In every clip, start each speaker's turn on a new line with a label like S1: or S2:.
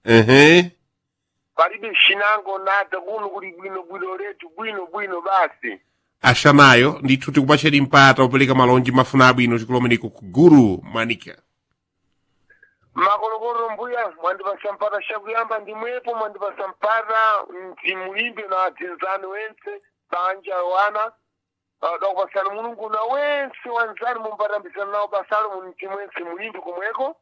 S1: palibe shinango nata kuno kuli bwino letu bwino basi
S2: axanayo ndithu tikupacheni mpata upereka malonji mafuna abwino chikulomeneko ku Guru Manika.
S1: makolokolo mbuya mwandipasa mpata shakuyamba ndimwepo mwandipasa mpata mtimulimbe na tinzani wense banja wana dakupasana mulungu na wense wanzani mumpatambisana nawo basalo mtimwense mulimbe komweko.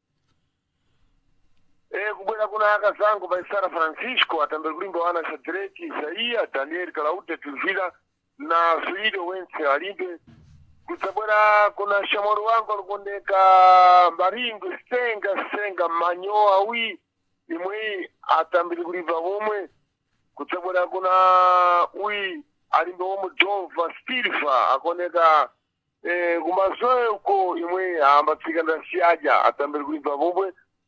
S1: Kubwera kuna aka zangu Baisara Francisco atambele kulimba wana Shadraki Isaia Daniel Kalaude Tulvila na Filido wense alimbe. Kutabwera kuna shamoro wangu alukondeka Maringo Senga Manyoa wi imwe atambele kulimba womwe. Kutabwera kuna wi alimbe womwe Jova Spirifa akoneka kumazoe uko imwe ambatsika ndasiaja atambele kulimba womwe.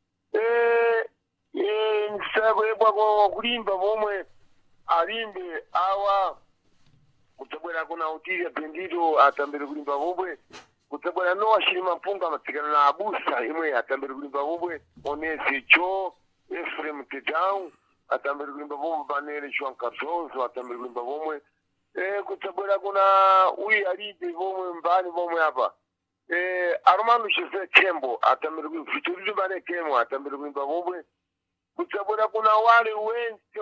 S1: Nsabwebwa ko kulimba bomwe alimbe awa kutabwera kuna utilia pendito atambele kulimba bomwe kutabwera no ashirima mpunga matsikana na abusa imwe atambele kulimba bomwe onese cho Efrem Tedau atambele kulimba bomwe banere Juan Carlos atambele kulimba bomwe kutabwera kuna ui alibe bomwe mbani bomwe hapa Armando José Kembo atambele kulimba bane Kembo atambele kulimba bomwe kutabwera kuna wale wense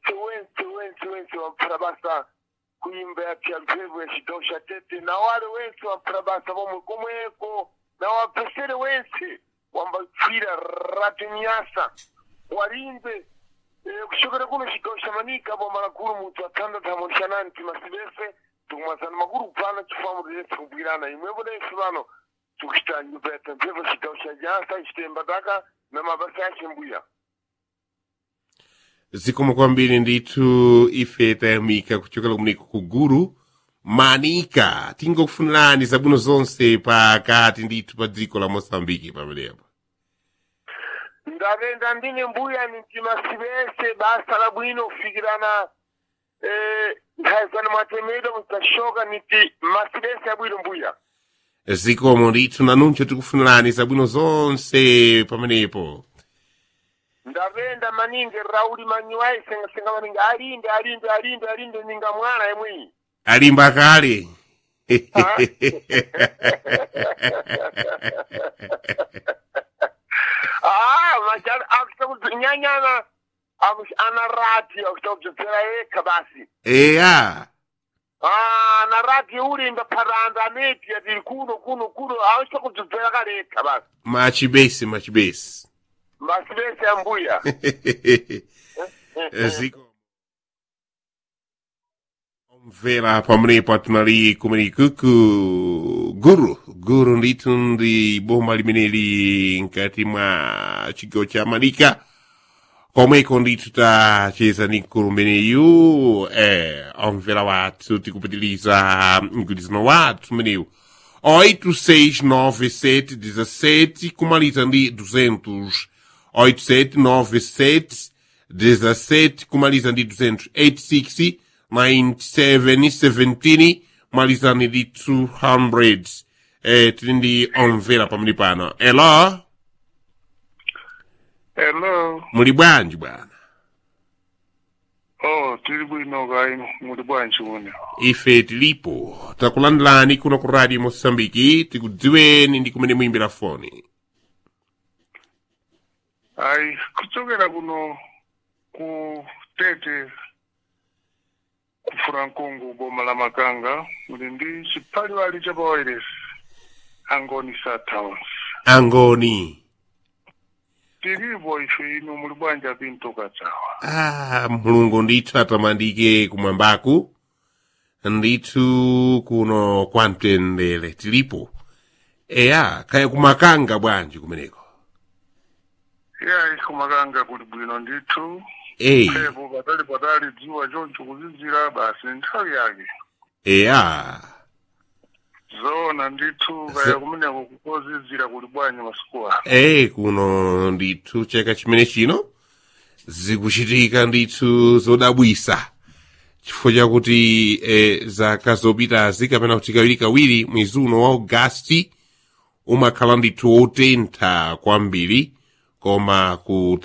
S1: wamprabasa kuimba ya kialpevu ya shidosha tete na wale wense wamprabasa bomwe komweko na wapesere wense wambafira ratimiasa walimbe kushokera kuno shidosha manika bo marakuru mutu atanda tamonishanani timasibese tukumasana makuru kupana chifamu rilesi kubwirana imwebo na ifurano tukitanyu bete mpevo shidosha jasa ishitembadaka na mabasa yake mbuya.
S2: Zikomo kwambiri ndithu ife tayamika kuchokera kumeneko ku Guru Manika tingokufunirani zabwino zonse pakati ndithu pa dziko la Mosambiki pamenepo.
S1: Ndavenda ndine mbuya nitimasibese basa la bwino kufikirana nthayizana mwatemedo mtashoka niti masibese ya bwino mbuya.
S2: Zikomo ndithu nanuncho tikufunirani zabwino zonse pamenepo.
S1: Ndavenda maninge Rauli Manyuai senga maninge alinde ninga mwana emwi.
S2: Alimba kale.
S1: Machana akutabu nyanyana anarati akutabu eka basi. Anarati uri nda paranda neti ya dili kuno akutabu kale eka basi.
S2: Machibesi.
S1: Masibese ya mbuya.
S2: Ziko omvera pamenepo tunali kumeneko ku Guru ndithu ndi boma limeneli nkati mwa chigawo cha Manika komweko ndithu tacheza ndi mkulu umeneyu omvera wathu tikupitiliza mgwirizano wathu umeneyu 869717 kumaliza ndi 200 879717 kumaliza ndi 200 869717 kumaliza ndi 200 tili ndi omvera pamene pano. Hello muli bwanji bwana?
S3: Tili bwino kaino muli bwanji une?
S2: Ife tilipo takulandilani kuno ku Radio Mosambiki tikudziweni ndi kumene muimbira foni.
S3: Kuchokera kuno ku Tete ku Francongo boma la Makanga muli ndi chipaliwali cha Poweres Angoni Satowns.
S2: Angoni
S3: tilipo ife ino muli bwanja pinto katsawa.
S2: Mulungu ndithu atamandike kumwambaku ndithu kuno kwa mtendere tilipo. Kaya kumakanga bwanji kumeneko?
S3: Kumakanga kuli bwino ndithu. Pepo patali dziwa choncho kuzizira basi nthawi yake. Zona ndithu kaya kumeneko kukozizira kuli bwanji masiku ano.
S2: Kuno ndithu chaka chimene chino zikuchitika ndithu zodabwisa chifukwa chakuti zaka zopitazi kapena kuti kawiri mwezi uno wa Augasti umakhala ndithu wotentha kwambiri koma ku